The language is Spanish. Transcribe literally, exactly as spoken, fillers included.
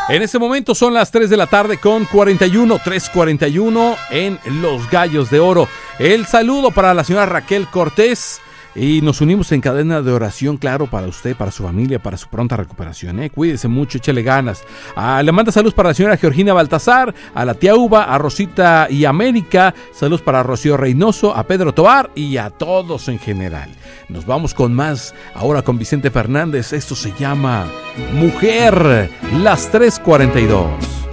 En este momento son las tres de la tarde con cuarenta y uno, tres cuarenta y uno en Los Gallos de Oro. El saludo para la señora Raquel Cortés. Y nos unimos en cadena de oración, claro, para usted, para su familia, para su pronta recuperación, ¿eh? Cuídese mucho, échele ganas. Ah, le manda saludos para la señora Georgina Baltasar, a la tía Uva, a Rosita y América. Saludos para Rocío Reynoso, a Pedro Tobar y a todos en general. Nos vamos con más, ahora con Vicente Fernández. Esto se llama Mujer, las tres cuarenta y dos.